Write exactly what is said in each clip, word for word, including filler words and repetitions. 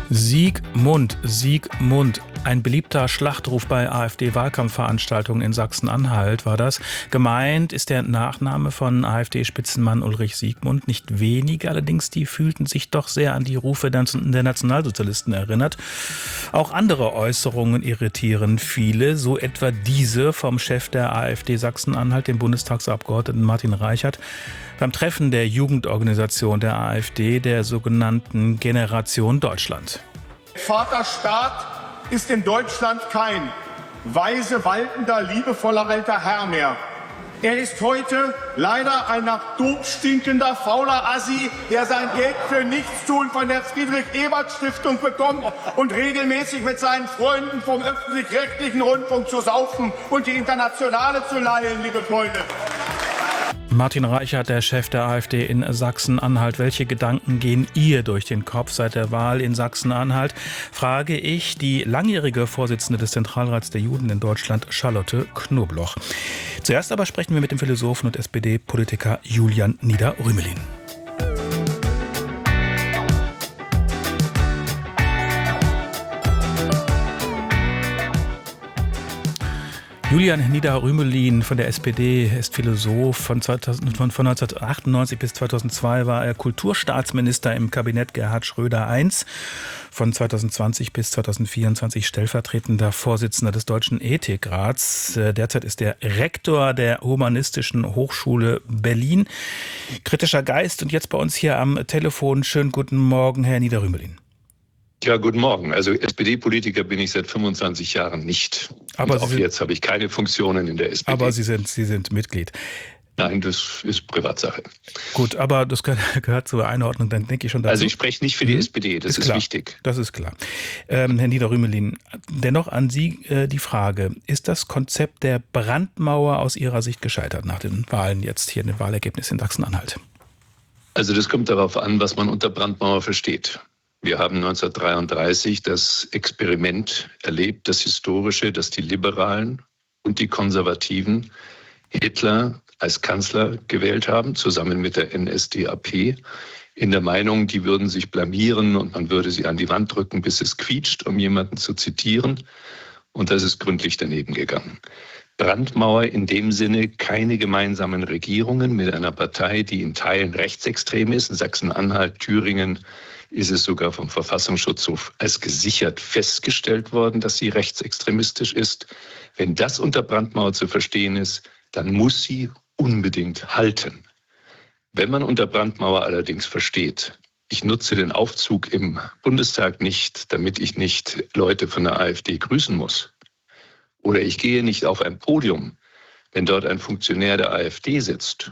Siegmund, Siegmund. Ein beliebter Schlachtruf bei AfD-Wahlkampfveranstaltungen in Sachsen-Anhalt war das. Gemeint ist der Nachname von AfD-Spitzenmann Ulrich Siegmund. Nicht wenige allerdings, die fühlten sich doch sehr an die Rufe der Nationalsozialisten erinnert. Auch andere Äußerungen irritieren viele, so etwa diese vom Chef der AfD Sachsen-Anhalt, dem Bundestagsabgeordneten Martin Reichert, beim Treffen der Jugendorganisation der AfD, der sogenannten Generation Deutschland. Vaterstaat ist in Deutschland kein weise, waltender, liebevoller alter Herr mehr. Er ist heute leider ein nach Dope stinkender, fauler Assi, der sein Geld für Nichtstun von der Friedrich-Ebert-Stiftung bekommt und regelmäßig mit seinen Freunden vom öffentlich-rechtlichen Rundfunk zu saufen und die Internationale zu leihen, liebe Freunde. Martin Reichert, der Chef der AfD in Sachsen-Anhalt. Welche Gedanken gehen ihr durch den Kopf seit der Wahl in Sachsen-Anhalt? Frage ich die langjährige Vorsitzende des Zentralrats der Juden in Deutschland, Charlotte Knobloch. Zuerst aber sprechen wir mit dem Philosophen und S P D-Politiker Julian Nieder-Rümelin. Julian Nieder-Rümelin von der S P D ist Philosoph. Von, zweitausend, von, von neunzehnhundertachtundneunzig bis zweitausendzwei war er Kulturstaatsminister im Kabinett Gerhard Schröder der Erste. Von zweitausendzwanzig bis zweitausendvierundzwanzig stellvertretender Vorsitzender des Deutschen Ethikrats. Derzeit ist er Rektor der Humanistischen Hochschule Berlin. Kritischer Geist und jetzt bei uns hier am Telefon. Schönen guten Morgen, Herr Nieder-Rümelin. Ja, guten Morgen. Also S P D-Politiker bin ich seit fünfundzwanzig Jahren nicht. Aber und auch sind, jetzt habe ich keine Funktionen in der S P D. Aber Sie sind, Sie sind Mitglied. Nein, das ist Privatsache. Gut, aber das gehört zur Einordnung, dann denke ich schon dazu. Also ich spreche nicht für die mhm. S P D, das ist, ist wichtig. Das ist klar. Ähm, Herr Nieder-Rümelin, dennoch an Sie äh, die Frage, ist das Konzept der Brandmauer aus Ihrer Sicht gescheitert nach den Wahlen jetzt hier, den Wahlergebnissen in Sachsen-Anhalt? Also das kommt darauf an, was man unter Brandmauer versteht. Wir haben neunzehnhundertdreiunddreißig das Experiment erlebt, das Historische, dass die Liberalen und die Konservativen Hitler als Kanzler gewählt haben, zusammen mit der N S D A P, in der Meinung, die würden sich blamieren und man würde sie an die Wand drücken, bis es quietscht, um jemanden zu zitieren. Und das ist gründlich daneben gegangen. Brandmauer in dem Sinne keine gemeinsamen Regierungen mit einer Partei, die in Teilen rechtsextrem ist. In Sachsen-Anhalt, Thüringen ist es sogar vom Verfassungsschutzhof als gesichert festgestellt worden, dass sie rechtsextremistisch ist. Wenn das unter Brandmauer zu verstehen ist, dann muss sie unbedingt halten. Wenn man unter Brandmauer allerdings versteht, ich nutze den Aufzug im Bundestag nicht, damit ich nicht Leute von der AfD grüßen muss. Oder ich gehe nicht auf ein Podium, wenn dort ein Funktionär der AfD sitzt.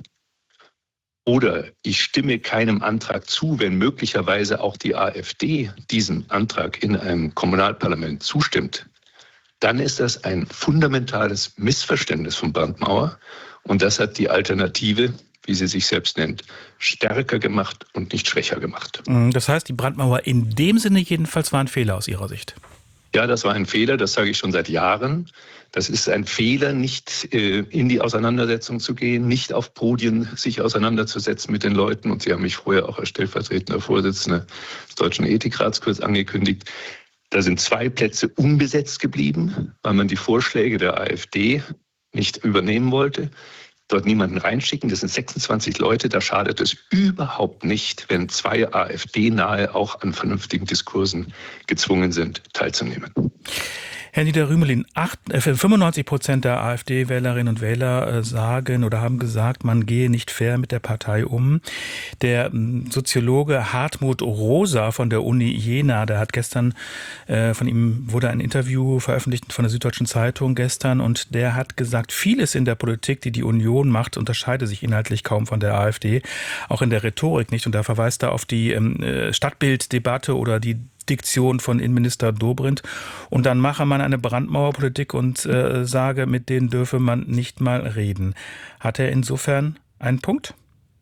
Oder ich stimme keinem Antrag zu, wenn möglicherweise auch die AfD diesem Antrag in einem Kommunalparlament zustimmt. Dann ist das ein fundamentales Missverständnis von Brandmauer. Und das hat die Alternative, wie sie sich selbst nennt, stärker gemacht und nicht schwächer gemacht. Das heißt, die Brandmauer in dem Sinne jedenfalls war ein Fehler aus Ihrer Sicht? Ja, das war ein Fehler, das sage ich schon seit Jahren. Das ist ein Fehler, nicht äh, in die Auseinandersetzung zu gehen, nicht auf Podien sich auseinanderzusetzen mit den Leuten. Und Sie haben mich vorher auch als stellvertretender Vorsitzender des Deutschen Ethikrats kurz angekündigt. Da sind zwei Plätze unbesetzt geblieben, weil man die Vorschläge der AfD nicht übernehmen wollte. Dort niemanden reinschicken, das sind sechsundzwanzig Leute, da schadet es überhaupt nicht, wenn zwei AfD-Nahe auch an vernünftigen Diskursen gezwungen sind, teilzunehmen. Herr Nieder-Rümelin, fünfundneunzig Prozent der AfD-Wählerinnen und Wähler sagen oder haben gesagt, man gehe nicht fair mit der Partei um. Der Soziologe Hartmut Rosa von der Uni Jena, der hat gestern, äh, von ihm wurde ein Interview veröffentlicht von der Süddeutschen Zeitung gestern und der hat gesagt, vieles in der Politik, die die Union macht, unterscheide sich inhaltlich kaum von der AfD, auch in der Rhetorik nicht. Und da verweist er auf die äh, Stadtbilddebatte oder die Diktion von Innenminister Dobrindt. Und dann mache man eine Brandmauerpolitik und äh, sage, mit denen dürfe man nicht mal reden. Hat er insofern einen Punkt?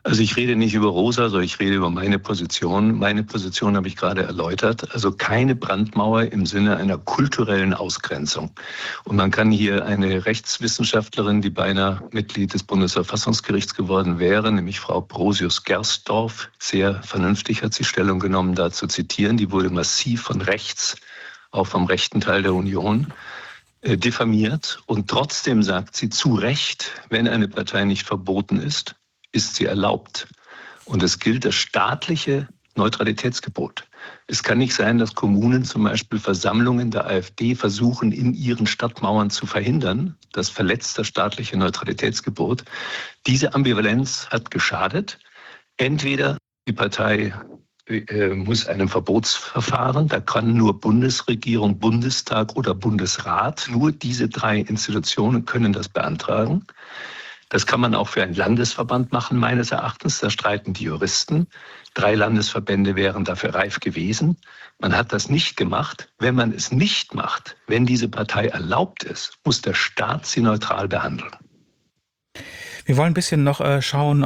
Also ich rede nicht über Rosa, sondern ich rede über meine Position. Meine Position habe ich gerade erläutert. Also keine Brandmauer im Sinne einer kulturellen Ausgrenzung. Und man kann hier eine Rechtswissenschaftlerin, die beinahe Mitglied des Bundesverfassungsgerichts geworden wäre, nämlich Frau Brosius-Gersdorf, sehr vernünftig hat sie Stellung genommen, da zu zitieren. Die wurde massiv von rechts, auch vom rechten Teil der Union, äh, diffamiert. Und trotzdem sagt sie zu Recht, wenn eine Partei nicht verboten ist, ist sie erlaubt. Und es gilt das staatliche Neutralitätsgebot. Es kann nicht sein, dass Kommunen zum Beispiel Versammlungen der AfD versuchen, in ihren Stadtmauern zu verhindern. Das verletzt das staatliche Neutralitätsgebot. Diese Ambivalenz hat geschadet. Entweder die Partei äh, muss einem Verbotsverfahren, da kann nur Bundesregierung, Bundestag oder Bundesrat, nur diese drei Institutionen können das beantragen. Das kann man auch für einen Landesverband machen, meines Erachtens. Da streiten die Juristen. Drei Landesverbände wären dafür reif gewesen. Man hat das nicht gemacht. Wenn man es nicht macht, wenn diese Partei erlaubt ist, muss der Staat sie neutral behandeln. Wir wollen ein bisschen noch äh, schauen